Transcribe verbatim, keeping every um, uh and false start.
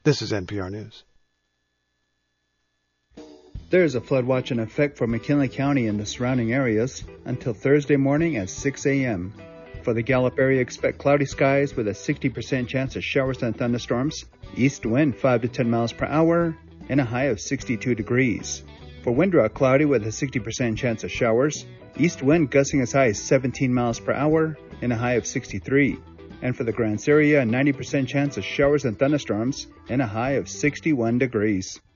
This is N P R News. There is a flood watch in effect for McKinley County and the surrounding areas until Thursday morning at six a.m. For the Gallup area, expect cloudy skies with a sixty percent chance of showers and thunderstorms, east wind five to ten miles per hour, and a high of sixty-two degrees. For Windrock, cloudy with a sixty percent chance of showers, east wind gusting as high as seventeen miles per hour, and a high of sixty-three. And for the Grants area, a ninety percent chance of showers and thunderstorms, and a high of sixty-one degrees.